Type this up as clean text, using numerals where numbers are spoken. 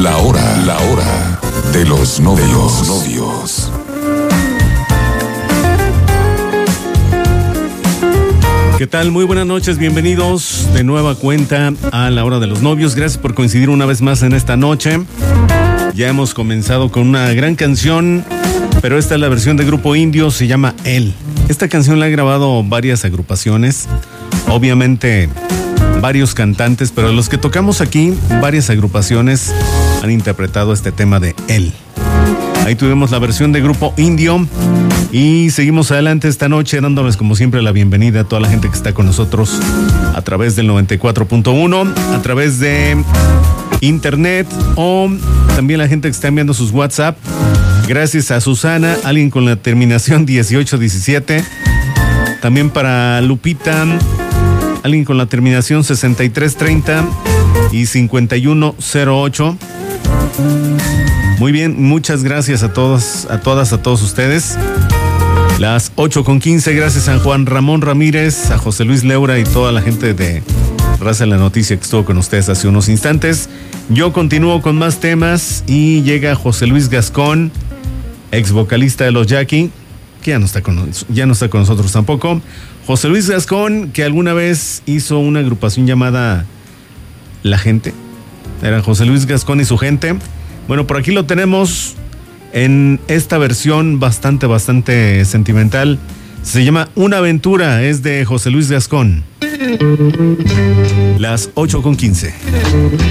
La hora de los novios. ¿Qué tal? Muy buenas noches, bienvenidos de nueva cuenta a La Hora de los Novios. Gracias por coincidir una vez más en esta noche. Ya hemos comenzado con una gran canción, pero esta es la versión de Grupo Indio, se llama Él. Esta canción la han grabado varias agrupaciones, obviamente varios cantantes, pero los que tocamos aquí, varias agrupaciones han interpretado este tema de Él. Ahí tuvimos la versión de Grupo Indio y seguimos adelante esta noche dándoles como siempre la bienvenida a toda la gente que está con nosotros a través del 94.1, a través de internet o también la gente que está enviando sus WhatsApp. Gracias a Susana, alguien con la terminación 1817. También para Lupita, alguien con la terminación 6330 y 5108. Muy bien, muchas gracias a todos, a todos ustedes. Las 8:15, gracias a Juan Ramón Ramírez, a José Luis Leura y toda la gente de Raza en la Noticia que estuvo con ustedes hace unos instantes. Yo continúo con más temas y llega José Luis Gascón, ex vocalista de los Jackie, que ya no está con nosotros tampoco. José Luis Gascón, que alguna vez hizo una agrupación llamada La Gente. Era José Luis Gascón y su gente. Bueno, por aquí lo tenemos en esta versión bastante sentimental. Se llama Una Aventura, es de José Luis Gascón. Las 8:15.